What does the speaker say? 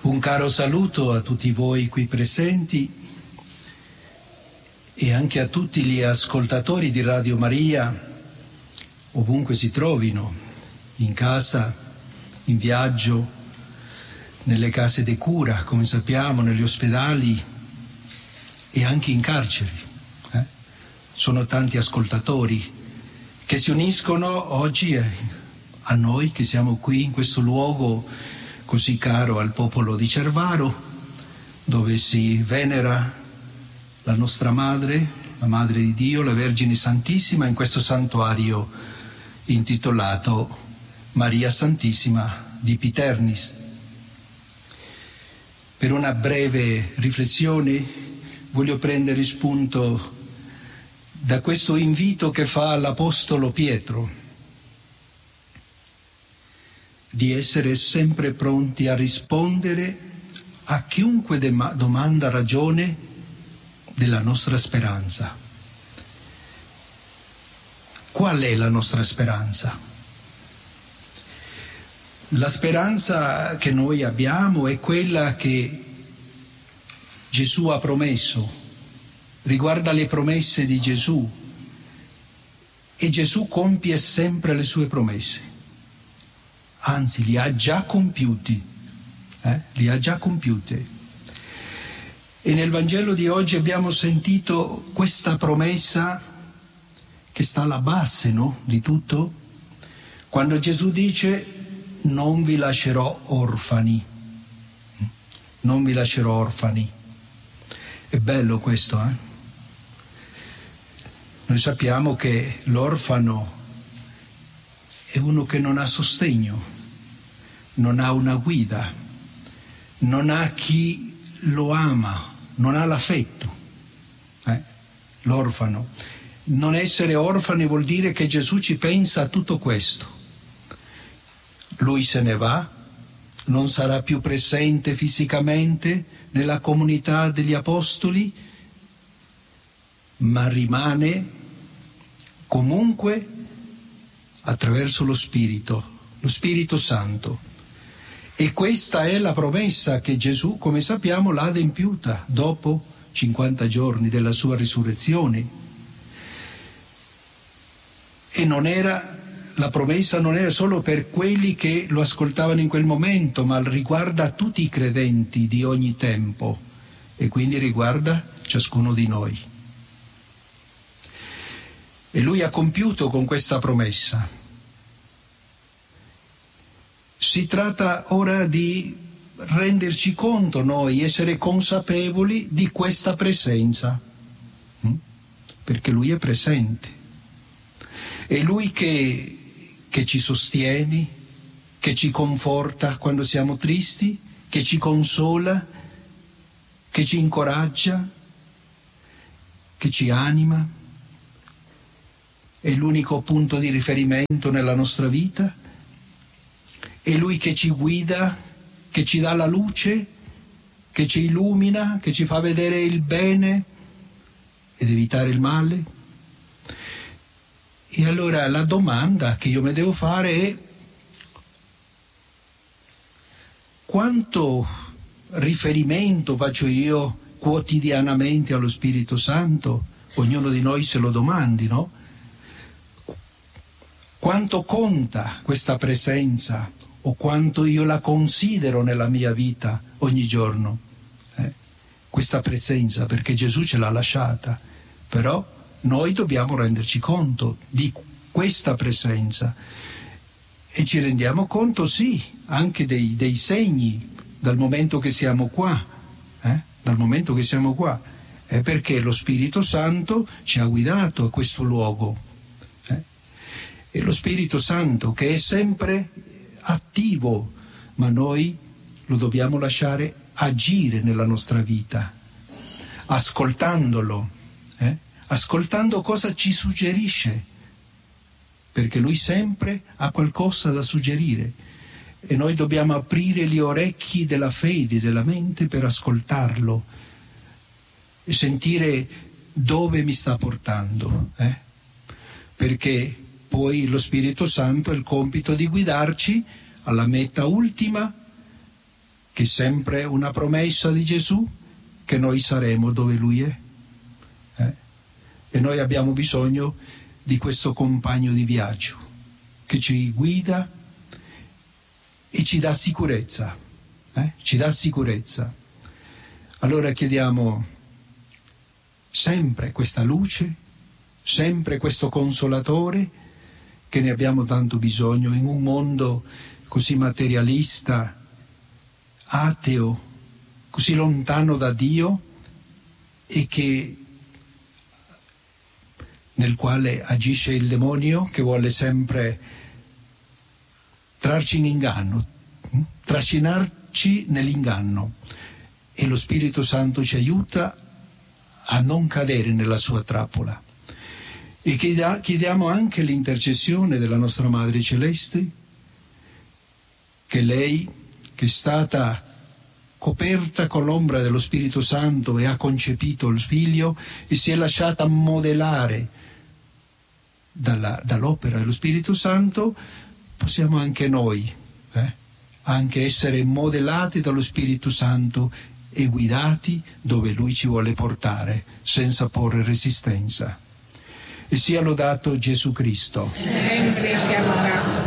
Un caro saluto a tutti voi qui presenti e anche a tutti gli ascoltatori di Radio Maria, ovunque si trovino, in casa, in viaggio, nelle case di cura, come sappiamo, negli ospedali e anche in carceri. Sono tanti ascoltatori che si uniscono oggi a noi che siamo qui in questo luogo così caro al popolo di Cervaro, dove si venera la nostra Madre, la Madre di Dio, la Vergine Santissima, in questo santuario intitolato Maria Santissima di Piternis. Per una breve riflessione voglio prendere spunto da questo invito che fa l'Apostolo Pietro, di essere sempre pronti a rispondere a chiunque domanda ragione della nostra speranza. Qual è la nostra speranza? La speranza che noi abbiamo è quella che Gesù ha promesso, riguarda le promesse di Gesù, e Gesù compie sempre le sue promesse. Anzi, li ha già compiuti, li ha già compiute. E nel Vangelo di oggi abbiamo sentito questa promessa che sta alla base, no, di tutto, quando Gesù dice: non vi lascerò orfani, non vi lascerò orfani. È bello questo, Noi sappiamo che l'orfano è uno che non ha sostegno, non ha una guida, non ha chi lo ama, non ha l'affetto. L'orfano. Non essere orfani vuol dire che Gesù ci pensa a tutto questo. Lui se ne va, non sarà più presente fisicamente nella comunità degli apostoli, ma rimane comunque attraverso lo Spirito Santo. E questa è la promessa che Gesù, come sappiamo, l'ha adempiuta dopo 50 giorni della sua risurrezione. E la promessa non era solo per quelli che lo ascoltavano in quel momento, ma riguarda tutti i credenti di ogni tempo e quindi riguarda ciascuno di noi. E lui ha compiuto con questa promessa. Si tratta ora di renderci conto noi, essere consapevoli di questa presenza, perché lui è presente. È lui che ci sostiene, che ci conforta quando siamo tristi, che ci consola, che ci incoraggia, che ci anima. È l'unico punto di riferimento nella nostra vita. È Lui che ci guida, che ci dà la luce, che ci illumina, che ci fa vedere il bene ed evitare il male. E allora la domanda che io mi devo fare è: quanto riferimento faccio io quotidianamente allo Spirito Santo? Ognuno di noi se lo domandi, no? Quanto conta questa presenza o quanto io la considero nella mia vita ogni giorno? Questa presenza, perché Gesù ce l'ha lasciata, però noi dobbiamo renderci conto di questa presenza e ci rendiamo conto, sì, anche dei segni dal momento che siamo qua, dal momento che siamo qua, perché lo Spirito Santo ci ha guidato a questo luogo. E lo Spirito Santo che è sempre attivo, ma noi lo dobbiamo lasciare agire nella nostra vita, ascoltandolo, ascoltando cosa ci suggerisce, perché lui sempre ha qualcosa da suggerire e noi dobbiamo aprire gli orecchi della fede, della mente, per ascoltarlo e sentire dove mi sta portando, perché poi lo Spirito Santo ha il compito di guidarci alla meta ultima che è sempre una promessa di Gesù, che noi saremo dove Lui è. E noi abbiamo bisogno di questo compagno di viaggio che ci guida e ci dà sicurezza. Ci dà sicurezza. Allora chiediamo sempre questa luce, sempre questo consolatore, che ne abbiamo tanto bisogno in un mondo così materialista, ateo, così lontano da Dio, e nel quale agisce il demonio, che vuole sempre trarci in inganno, trascinarci nell'inganno, e lo Spirito Santo ci aiuta a non cadere nella sua trappola. E chiediamo anche l'intercessione della nostra Madre Celeste, che lei, che è stata coperta con l'ombra dello Spirito Santo e ha concepito il Figlio e si è lasciata modellare dall'opera dello Spirito Santo, possiamo anche noi anche essere modellati dallo Spirito Santo e guidati dove Lui ci vuole portare, senza porre resistenza. E sia lodato Gesù Cristo. Sempre sia lodato.